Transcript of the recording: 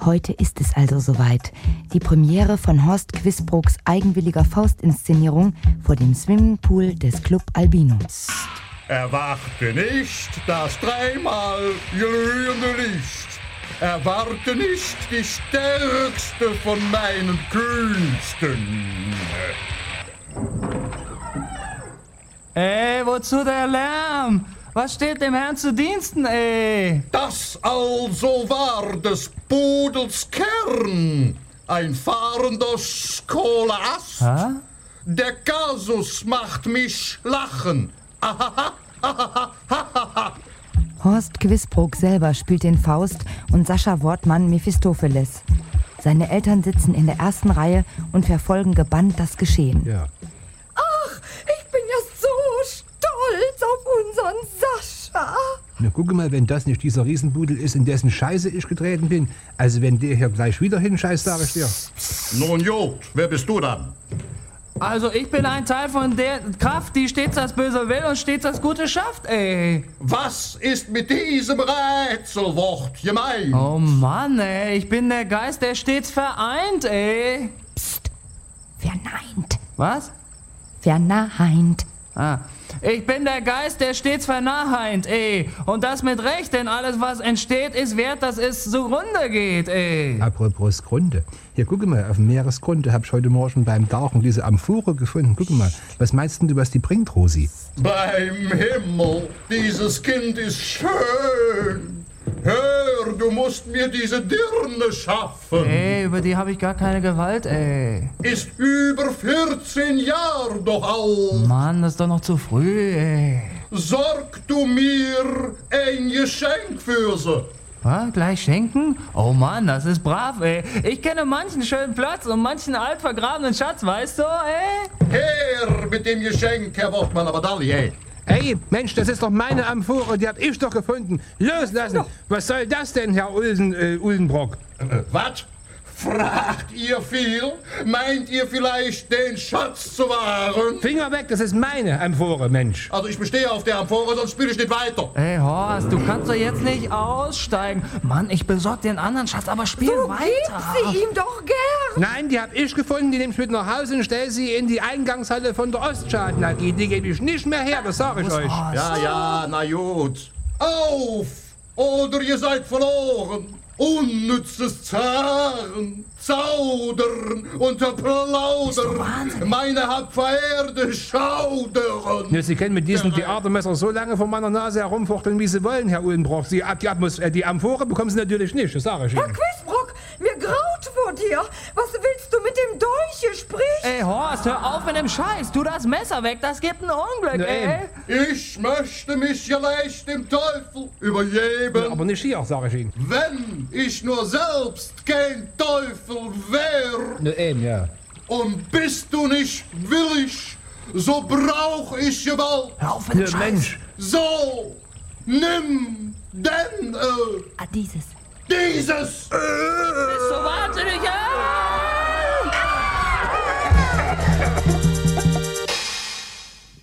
Heute ist es also soweit. Die Premiere von Horst Quisbrooks eigenwilliger Faustinszenierung vor dem Swimmingpool des Club Albinus. Erwarte nicht das dreimal glühende Licht. Erwarte nicht die stärkste von meinen Künsten. Ey, wozu der Lärm? Was steht dem Herrn zu Diensten, ey? Das also war des Pudels Kern. Ein fahrender Skolaast. Hä? Der Kasus macht mich lachen. Horst Quisbrook selber spielt den Faust und Sascha Wortmann Mephistopheles. Seine Eltern sitzen in der ersten Reihe und verfolgen gebannt das Geschehen. Ja. Ach, ich bin ja so stolz auf unseren Sascha. Na, guck mal, wenn das nicht dieser Riesenpudel ist, in dessen Scheiße ich getreten bin. Also wenn der hier gleich wieder hinscheißt, sag ich dir. Nun gut, wer bist du dann? Also ich bin ein Teil von der Kraft, die stets das Böse will und stets das Gute schafft, ey. Was ist mit diesem Rätselwort gemeint? Oh Mann, ey, ich bin der Geist, der stets vereint, ey. Psst, verneint. Was? Verneint. Ah, ich bin der Geist, der stets verneint, ey. Und das mit Recht, denn alles, was entsteht, ist wert, dass es zugrunde geht, ey. Apropos Grunde. Hier, guck mal, auf dem Meeresgrunde hab ich heute Morgen beim Tauchen diese Amphore gefunden. Guck mal, was meinst du, was die bringt, Rosi? Beim Himmel, dieses Kind ist schön. Hör, du musst mir diese Dirne schaffen. Ey, über die habe ich gar keine Gewalt, ey. Ist über 14 Jahre doch alt. Mann, das ist doch noch zu früh, ey. Sorg du mir ein Geschenk für sie. Was? Gleich schenken? Oh Mann, das ist brav, ey. Ich kenne manchen schönen Platz und manchen alt vergrabenen Schatz, weißt du, ey? Her mit dem Geschenk, Herr Wortmann, aber Dalli, ey. Ey, Mensch, das ist doch meine Amphore, die hab ich doch gefunden. Loslassen! Was soll das denn, Herr Uldenbrock? Was? Fragt ihr viel? Meint ihr vielleicht, den Schatz zu wahren? Finger weg, das ist meine Amphore, Mensch. Also ich bestehe auf der Amphore, sonst spiele ich nicht weiter. Ey, Horst, du kannst doch jetzt nicht aussteigen. Mann, ich besorg den anderen Schatz, aber spiel So weiter. gib sie ihm doch gern. Nein, die hab ich gefunden, die nehm ich mit nach Hause und stell sie in die Eingangshalle von der Ostschaden AG. Die gebe ich nicht mehr her, das sag ich euch. Ja, na gut. Auf! Oder ihr seid verloren. Unnützes Zaren, Zaudern und Plaudern. Meine Hapferde schaudern. Ja, Sie können mit diesem Theatermesser so lange vor meiner Nase herumfuchteln, wie Sie wollen, Herr Ullenbrock. Die Amphore bekommen Sie natürlich nicht, das sage ich Ihnen. Herr Quisbrock, mir graut vor dir. Was willst du mit dem Dolche, sprich? Ey, Horst, hör auf mit dem Scheiß. Tu das Messer weg, das gibt ein Unglück, ey. Ich möchte mich ja leicht dem Teufel übergeben. Ja, aber nicht hier, sage ich Ihnen. Wenn ich nur selbst kein Teufel wär. Ne, eben, ja. Und bist du nicht willig, so brauch ich Gewalt. Hör auf mit dem Ne, Scheiß. Mensch. So, nimm denn Dieses. dieses. Bist du wahnsinnig, ja?